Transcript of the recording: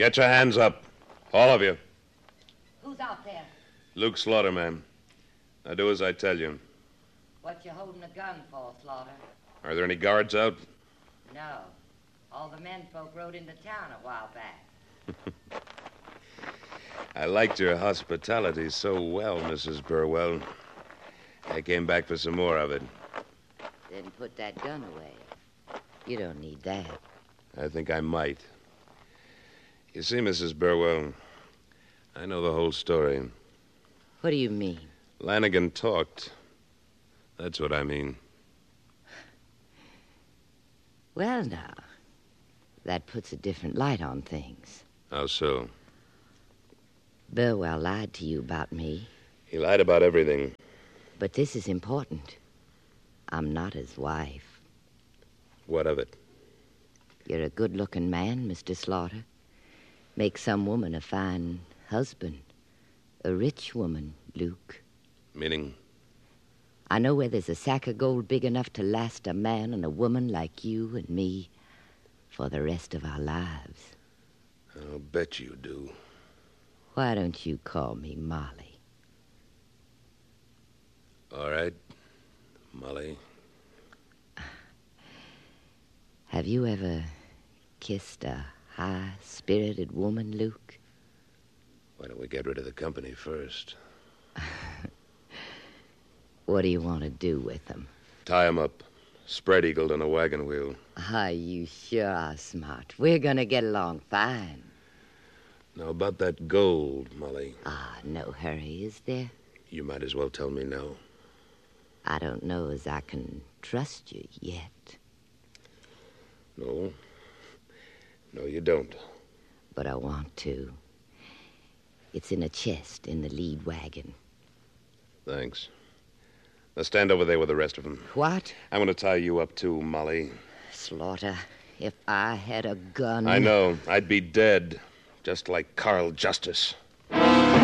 Get your hands up. All of you. Who's out there? Luke Slaughter, ma'am. Now do as I tell you. What you holding a gun for, Slaughter? Are there any guards out? No. All the menfolk rode into town a while back. I liked your hospitality so well, Mrs. Burwell. I came back for some more of it. Then put that gun away. You don't need that. I think I might. You see, Mrs. Burwell, I know the whole story. What do you mean? Lanigan talked. That's what I mean. Well, now, that puts a different light on things. How so? Burwell lied to you about me. He lied about everything. But this is important. I'm not his wife. What of it? You're a good-looking man, Mr. Slaughter. Make some woman a fine husband. A rich woman, Luke. Meaning? I know where there's a sack of gold big enough to last a man and a woman like you and me for the rest of our lives. I'll bet you do. Why don't you call me Molly? All right, Molly. Have you ever kissed a high-spirited woman, Luke? Why don't we get rid of the company first? What do you want to do with them? Tie 'em up. Spread-eagled on a wagon wheel. Ah, you sure are smart. We're gonna get along fine. Now, about that gold, Molly. No hurry, is there? You might as well tell me now. I don't know as I can trust you yet. No. No, you don't. But I want to. It's in a chest in the lead wagon. Thanks. Now stand over there with the rest of them. What? I'm going to tie you up, too, Molly. Slaughter, if I had a gun... I know. I'd be dead. Just like Carl Justice.